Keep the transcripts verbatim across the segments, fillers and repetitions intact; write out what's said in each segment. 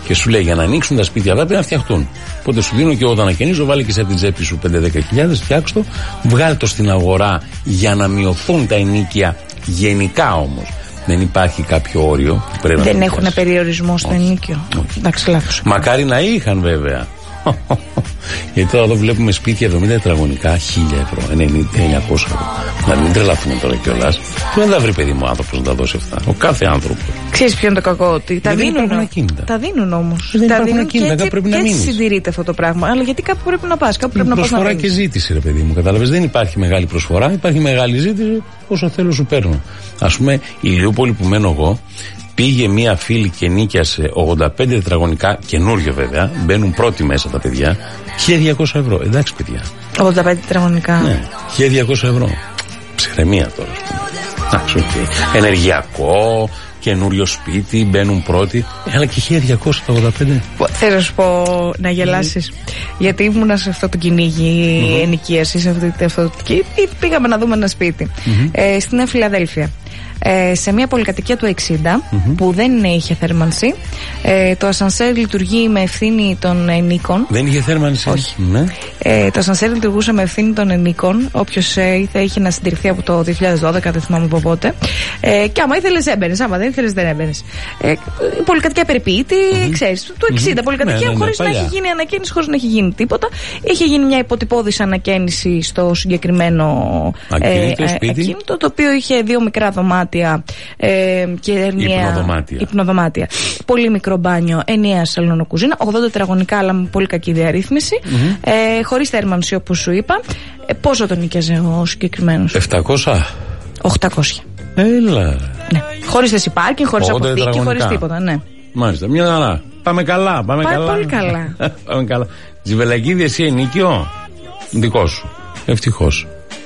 Και σου λέει για να ανοίξουν τα σπίτια αυτά πρέπει να φτιαχτούν. Οπότε σου δίνω και εγώ το ανακαινίζω, βάλει και σε από την τσέπη σου πέντε με δέκα χιλιάδες, φτιάξ' το, βγάλει το στην αγορά για να μειωθούν τα ενοίκια γενικά όμως. Δεν υπάρχει κάποιο όριο. Πρέπει δεν να έχουν πιάσει. Περιορισμό στο ενίκιο. Εντάξει, λάθος. Μακάρι να είχαν βέβαια. Γιατί τώρα εδώ βλέπουμε σπίτια εβδομήντα τετραγωνικά, χίλια ευρώ, ενενήντα, εννιακόσια ευρώ. Να μην τρελαθούμε τώρα κιόλας. Πού δεν θα βρει παιδί μου άνθρωπος να τα δώσει αυτά. Ο κάθε άνθρωπος. Ξέρεις ποιο είναι το κακό, ότι τα δίνουν. Τα δίνουν όμως. Δεν τα δίνουν και, και, πρέπει και, να και έτσι συντηρείται αυτό το πράγμα. Αλλά γιατί κάπου πρέπει να πας, κάπου πρέπει να πας. Προσφορά και ζήτηση, ρε παιδί μου. Κατάλαβες, δεν υπάρχει μεγάλη προσφορά, υπάρχει μεγάλη ζήτηση. Όσο θέλω σου παίρνω. Ας πούμε, η Ηλιούπολη που μένω εγώ. Πήγε μία φίλη και νίκιασε ογδόντα πέντε τετραγωνικά, καινούριο βέβαια, μπαίνουν πρώτοι μέσα τα παιδιά, χίλια διακόσια ευρώ. Εντάξει, παιδιά. ογδόντα πέντε τετραγωνικά. Ναι, χίλια διακόσια ευρώ. Ψυχραιμία τώρα, ας πούμε. Εντάξει, okay. Ενεργειακό, καινούριο σπίτι, μπαίνουν πρώτοι. Ε, αλλά και χίλια διακόσια ογδόντα πέντε. Θέλω να σου πω να γελάσεις. Mm. Γιατί ήμουνα σε αυτό το κυνήγι mm-hmm. ενοικίαση, σε αυτή, αυτό, και πήγαμε να δούμε ένα σπίτι mm-hmm. ε, στην Φιλαδέλφια. Ε, σε μια πολυκατοικία του εξήντα mm-hmm. που δεν είχε θέρμανση. Ε, το ασανσέρ λειτουργεί με ευθύνη των ενίκων. Δεν είχε θέρμανση. Όχι. Ναι. Ε, το ασανσέρ λειτουργούσε με ευθύνη των ενίκων. Όποιος ε, ήθελε είχε να συντηρηθεί από το δύο χιλιάδες δώδεκα, δεν θυμάμαι από πότε. Ε, και άμα ήθελες έμπαινες, άμα δεν ήθελες δεν έμπαινες. Ε, η πολυκατοικία περιποίητη, mm-hmm. ξέρεις, του εξήντα mm-hmm. πολυκατοικία, ναι, ναι, ναι, χωρίς να έχει γίνει ανακαίνιση, χωρίς να έχει γίνει τίποτα. Είχε γίνει μια υποτυπώδης ανακαίνιση στο συγκεκριμένο ακίνητο, ε, ε, ακίνητο, το οποίο είχε δύο μικρά δωμάτια. Ε, και ενιαία, υπνοδωμάτια. υπνοδωμάτια. Πολύ μικρό μπάνιο, ενιαία σαλονοκουζίνα, ογδόντα τετραγωνικά αλλά με πολύ κακή διαρρύθμιση, mm-hmm. ε, χωρίς θέρμανση όπως σου είπα. Ε, πόσο τον νοικιάζε ο συγκεκριμένος? επτακόσια. οκτακόσια. Έλα. Ναι. Χωρίς θέση πάρκινγκ, χωρίς αποθήκη, χωρίς τίποτα. Ναι. Μάλιστα, μια χαρά. Πάμε καλά. Πάμε Πάει καλά. πολύ καλά. Πάμε καλά. Τζιβελακίδη, εσύ ενίκιο. Δικό σου. Ευτυχώς.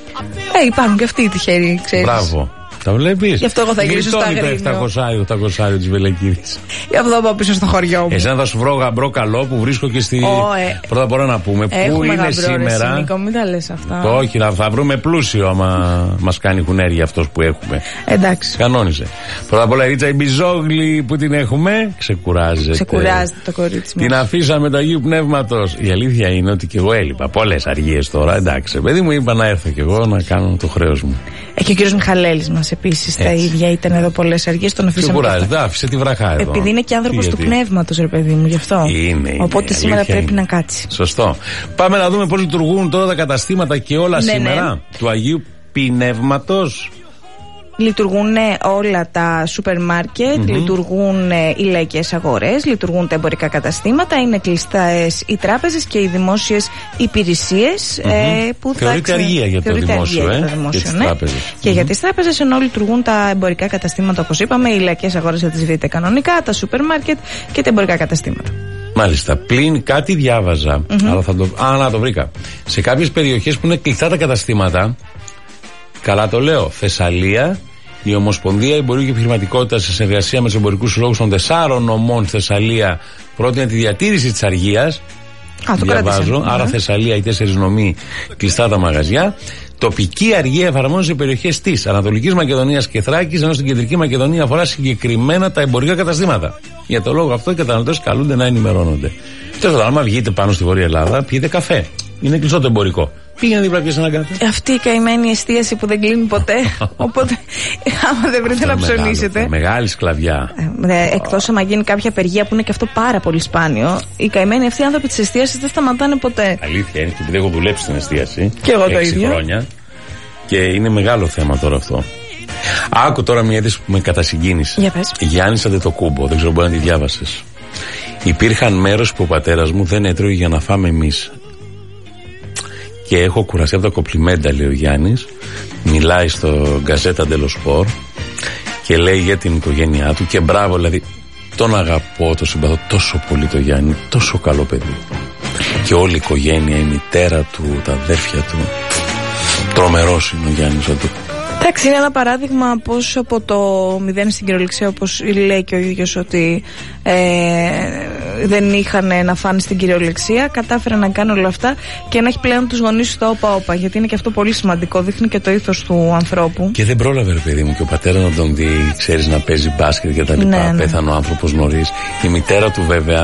Ε, υπάρχουν και αυτοί οι τυχεροί, ξέρεις. Μπράβο. Τα βλέπεις. Γι' αυτό εγώ θα γυρίσω στα Αγρίνιο. επτακόσια οχτακόσια της Βελεκίδης. Γι' αυτό πάω πίσω στο χωριό μου. Εσένα θα σου βρω γαμπρό καλό που βρίσκω και στη. Oh, ε. Πρώτα απ' όλα να πούμε πού είναι γαμπρό, σήμερα. Ρε, Νίκο, μην τα λες αυτά. Όχι, θα, θα βρούμε πλούσιο άμα μας κάνει κουνέρια αυτός που έχουμε. Εντάξει. Κανόνισε. Πρώτα απ' όλα η Ρίτσα η Μπιζόγλη που την έχουμε. Ξεκουράζεται. Ξεκουράζεται το κορίτσι μας. Την αφήσαμε το Αγίου Πνεύματος. Η αλήθεια είναι ότι και εγώ έλειπα. Πολλές αργίες τώρα. Εντάξει. Παιδί μου είπα να έρθω κι εγώ να κάνω το χρέος μου. Ε, και ο κύριος Μιχαλέλης μας επίσης τα ίδια ήταν εδώ πολλές αργίες. Τον αφήσαμε. Ξεκουράζεται, άφησε τη βραχά εδώ. Επειδή είναι και άνθρωπος του πνεύματος, ρε παιδί μου, γι' αυτό. Είναι, είναι, οπότε είναι, σήμερα πρέπει είναι. να κάτσει. Σωστό. Πάμε να δούμε πώς λειτουργούν τώρα τα καταστήματα και όλα ναι, σήμερα ναι. του Αγίου Πνεύματος. Λειτουργούν όλα τα σούπερ μάρκετ, mm-hmm. λειτουργούν οι λαϊκές αγορές, λειτουργούν τα εμπορικά καταστήματα, είναι κλειστές οι τράπεζες και οι δημόσιες υπηρεσίες mm-hmm. ε, που θεωρείται θα αργία για το δημόσιο, ε, για το δημόσιο, για τις ναι. τράπεζες. Και mm-hmm. για τις τράπεζες, ενώ λειτουργούν τα εμπορικά καταστήματα, όπως είπαμε, οι λαϊκές αγορές θα τις βρείτε κανονικά, τα σούπερ μάρκετ και τα εμπορικά καταστήματα. Μάλιστα. Πλην κάτι διάβαζα. Mm-hmm. Αλλά θα το... Α, να το βρήκα. Σε κάποιες περιοχές που είναι κλειστά τα καταστήματα, καλά το λέω, Θεσσαλία, η Ομοσπονδία Εμπορίου και Επιχειρηματικότητα σε συνεργασία με τους εμπορικούς συλλόγους των τεσσάρων νομών στη Θεσσαλία πρότεινε τη διατήρηση της αργίας. Α, το διαβάζω. Mm-hmm. Άρα Θεσσαλία, οι τέσσερις νομοί, κλειστά τα μαγαζιά. Τοπική αργία εφαρμόζεται σε περιοχές της Ανατολικής Μακεδονίας και Θράκης, ενώ στην Κεντρική Μακεδονία αφορά συγκεκριμένα τα εμπορικά καταστήματα. Για το λόγο αυτό οι καταναλωτές καλούνται να ενημερώνονται. Τέλος πάντων, άμα βγείτε πάνω στη Βόρεια Ελλάδα, πιείτε καφέ. Είναι κλειστό το εμπορικό. Πήγαινε δίπλα και σε έναν καφέ. Αυτή η καημένη εστίαση που δεν κλείνει ποτέ. Οπότε, άμα δεν βρείτε να ψωνίσετε. Μεγάλη σκλαβιά. Ε, Εκτός άμα γίνει κάποια απεργία που είναι και αυτό πάρα πολύ σπάνιο, οι καημένοι αυτοί άνθρωποι της εστίασης δεν σταματάνε ποτέ. Αλήθεια είναι, επειδή έχω δουλέψει στην εστίαση. Και εγώ το ίδιο. Χρόνια. Και είναι μεγάλο θέμα τώρα αυτό. Άκου τώρα μια είδηση που με κατασυγκίνησε. Για πες. Γιάννης Αντετοκούμπο, δεν ξέρω μπορεί να τη διάβασες. Υπήρχαν μέρος που ο πατέρας μου δεν έτρωγε για να φάμε εμείς. Και έχω κουραστεί από τα κοπλιμέντα, λέει ο Γιάννης. Μιλάει στο Γκαζέτα Ντελο Σπορ και λέει για την οικογένειά του. Και μπράβο, δηλαδή, τον αγαπώ, τον συμπαθώ τόσο πολύ το Γιάννη. Τόσο καλό παιδί. Και όλη η οικογένεια, η μητέρα του, τα αδέρφια του. Τρομερός είναι ο Γιάννης. Εντάξει, είναι ένα παράδειγμα πως από το μηδέν στην κυριολεξία, όπως λέει και ο ίδιος ότι ε, δεν είχαν να φάνε στην κυριολεξία, κατάφερε να κάνει όλα αυτά και να έχει πλέον τους γονείς στο όπα-όπα, γιατί είναι και αυτό πολύ σημαντικό, δείχνει και το ήθος του ανθρώπου. Και δεν πρόλαβε, ρε παιδί μου, και ο πατέρας να τον δει, ξέρεις, να παίζει μπάσκετ και τα λοιπά. Ναι, ναι. Πέθανε ο άνθρωπος νωρίς. Η μητέρα του βέβαια